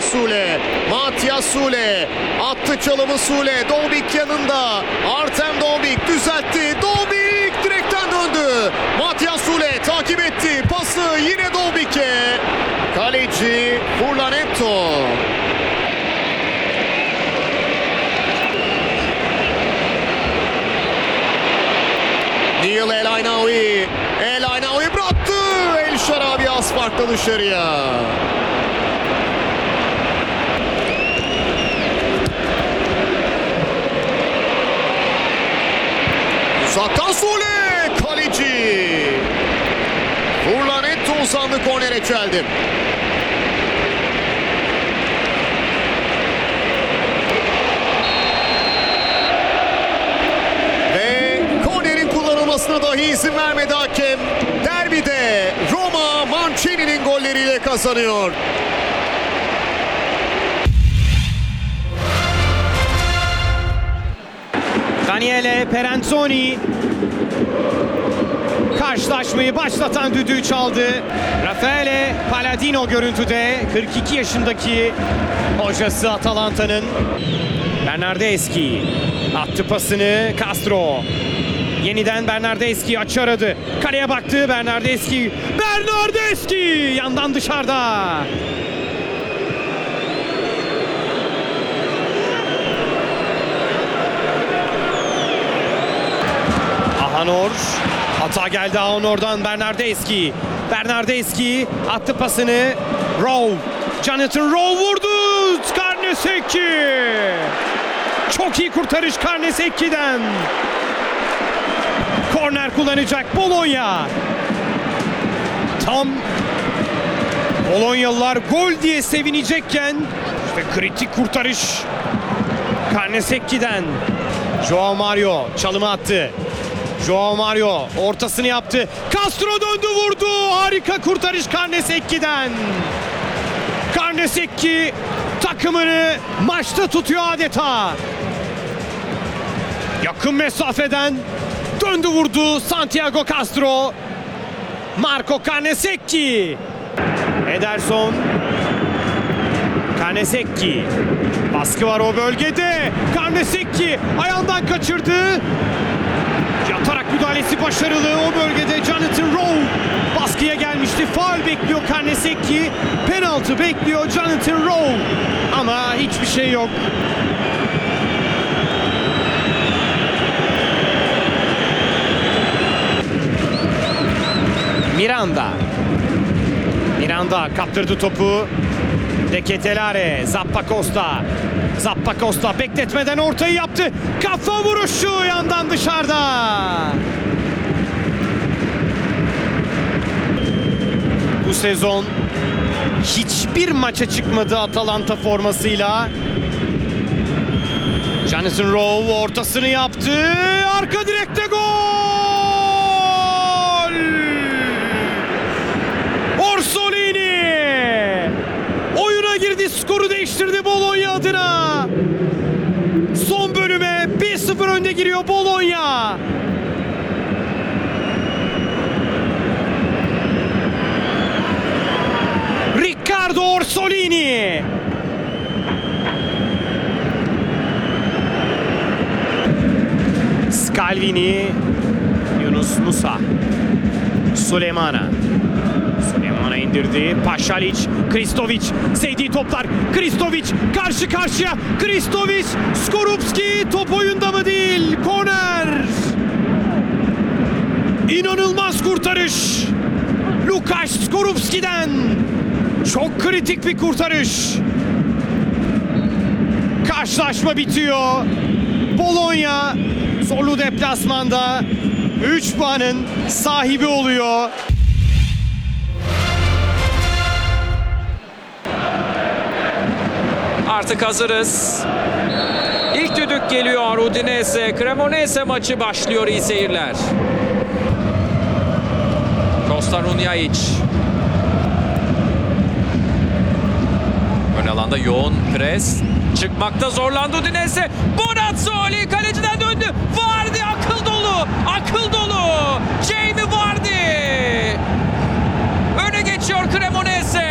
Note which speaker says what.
Speaker 1: Sule. Matias Sule. Attı çalımı Sule. Dobik yanında. Artem Dobik düzeltti. Dobik direkten döndü. Matias Sule takip etti. Pası yine Dobik'e. Kaleci Furlan Ento. Neil El Aynaoui. El Aynaoui bıraktı. El Şarabi az farklı dışarıya. Uzaktan Sule. Kaleci. Furlan Ento uzandı, kornere çeldi. Dahi izin vermedi hakem. Derbide Roma Mancini'nin golleriyle kazanıyor.
Speaker 2: Daniele Peranzoni karşılaşmayı başlatan düdüğü çaldı. Raffaele Palladino görüntüde, 42 yaşındaki hocası Atalanta'nın. Bernardeschi attı pasını, Castro. Yeniden Bernardeschi açı aradı. Kaleye baktı Bernardeschi. Bernardeschi yandan dışarıda. Ahanor. Hata geldi Ahanor'dan Bernardeschi. Bernardeschi attı pasını. Rowe. Jonathan Rowe vurdu. Karnesecchi. Çok iyi kurtarış Karnesecchi'den. Korner kullanacak Bologna. Tam Bolognalılar gol diye sevinecekken işte kritik kurtarış Karnesecchi'den. Joao Mario çalımı attı. Joao Mario ortasını yaptı. Castro döndü vurdu. Harika kurtarış Karnesecchi'den. Karnesecchi takımını maçta tutuyor adeta. Yakın mesafeden döndü vurdu Santiago Castro. Marco Karnesecchi. Ederson. Karnesecchi. Baskı var o bölgede. Karnesecchi ayağından kaçırdı. Yatarak müdahalesi başarılı o bölgede. Jonathan Rowe baskıya gelmişti. Faul bekliyor Karnesecchi. Penaltı bekliyor Jonathan Rowe. Ama hiçbir şey yok. Miranda kaptırdı topu. De Ketelare. Zappa Costa bekletmeden ortayı yaptı. Kafa vuruşu yandan dışarıda. Bu sezon hiçbir maça çıkmadı Atalanta formasıyla. Jonathan Rowe ortasını yaptı. Arka direkte gol! Orsolini oyuna girdi, skoru değiştirdi Bologna adına. Son bölüme 1-0 önde giriyor Bologna. Riccardo Orsolini. Scalvini. Yunus Musa. Suleymana indirdi. Paşalic, Kristovic sevdiği toplar. Kristovic karşı karşıya. Kristovic, Skorupski top oyunda mı değil? Korner. İnanılmaz kurtarış. Lukasz Skorupski'den. Çok kritik bir kurtarış. Karşılaşma bitiyor. Bologna zorlu deplasmanda 3 puanın sahibi oluyor.
Speaker 3: Artık hazırız. İlk düdük geliyor. Udinese Cremonese maçı başlıyor. İyi seyirler. Costa Runjaic. Ön alanda yoğun pres. Çıkmakta zorlandı Udinese. Bonazzoli kaleciden döndü. Vardy akıl dolu. Akıl dolu. Jamie Vardy. Öne geçiyor Cremonese.